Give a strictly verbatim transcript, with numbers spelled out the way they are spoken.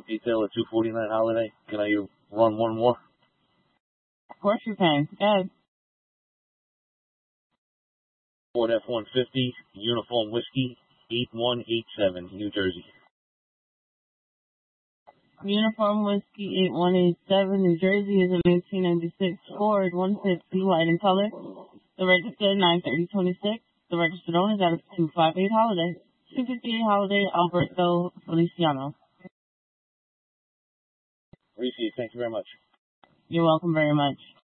Detail at two forty-nine Holiday. Can I run one more? Of course you can. Go ahead. Ford F one fifty, Uniform Whiskey, eight one eight seven, New Jersey. Uniform Whiskey eight one eight seven, New Jersey is a nineteen ninety-six Ford one fifty, white in color. The registered nine thirty twenty-six. The registered owner is out of two fifty-eight Holiday. two fifty-eight Holiday, Alberto Feliciano. Appreciate it. Thank you very much. You're welcome very much.